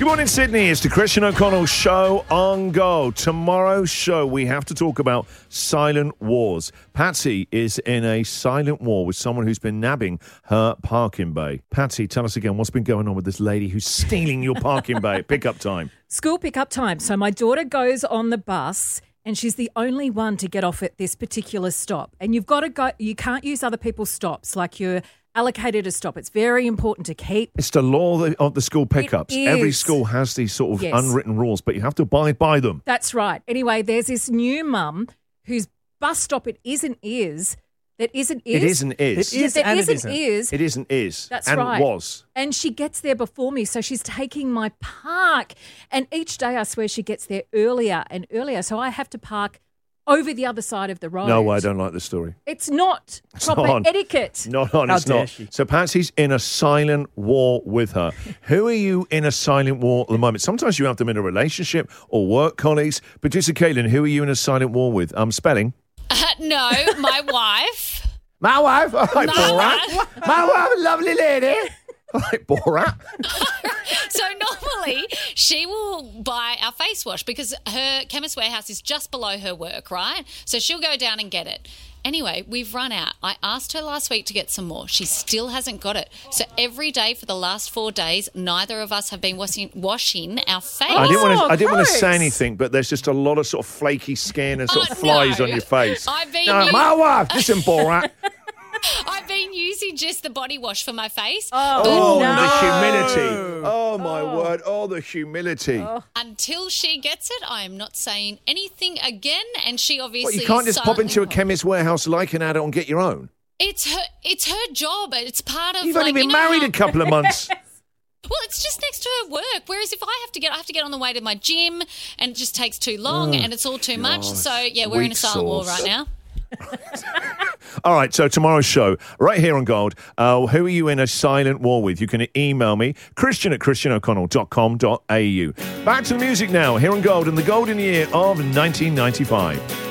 Good morning, Sydney. It's the Christian O'Connell Show on Gold. Tomorrow's show, we have to talk about silent wars. Patsy is in a silent war with someone who's been nabbing her parking bay. Patsy, tell us again, what's been going on with this lady who's stealing your parking bay at pickup time? School pickup time. So my daughter goes on the bus and she's the only one to get off at this particular stop. And you've got to go, you can't use other people's stops, like you're allocated a stop. It's very important to keep. It's the law of the school pickups. Every school has these sort of unwritten rules, but you have to abide by them. That's right. Anyway, there's this new mum whose bus stop it isn't is. That's right. Was. And she gets there before me, so she's taking my park. And each day I swear she gets there earlier and earlier, so I have to park over the other side of the road. No, I don't like this story. It's not proper etiquette. Not on, it's not. So Patsy's in a silent war with her. Who are you in a silent war at the moment? Sometimes you have them in a relationship or work colleagues. Producer Caitlin, who are you in a silent war with? Spelling? No, my wife. My wife? All right, Borat. My wife, a lovely lady. All right, Borat. So normally she will buy our face wash because her Chemist Warehouse is just below her work, right? So she'll go down and get it. Anyway, we've run out. I asked her last week to get some more. She still hasn't got it. So every day for the last 4 days, neither of us have been washing our face. I didn't want to say anything, but there's just a lot of sort of flaky skin and sort of flies on your face. My wife, listen, Borat. I've been using just the body wash for my face. Oh, no. The humility. Oh, my word. Oh, the humility. Until she gets it, I am not saying anything again. And she obviously you can't just pop into a Chemist Warehouse like an adult and get your own. It's her job. It's part of. You've only been married a couple of months. Well, it's just next to her work. Whereas if I have to get on the way to my gym, and it just takes too long, and it's all too much. So yeah, we're in a silent war right now. All right, so tomorrow's show, right here on Gold, who are you in a silent war with? You can email me, christian@christianoconnell.com.au. Back to the music now, here on Gold in the golden year of 1995.